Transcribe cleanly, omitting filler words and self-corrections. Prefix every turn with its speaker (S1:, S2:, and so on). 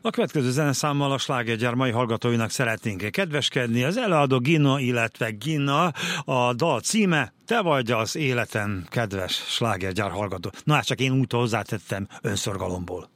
S1: A következő zeneszámmal a slágergyár mai hallgatóinak szeretnénk kedveskedni. Az előadó Gina, illetve Gina, a dal címe Te vagy az életem, kedves slágergyár hallgató. Na hát csak én úgy hozzátettem önszorgalomból.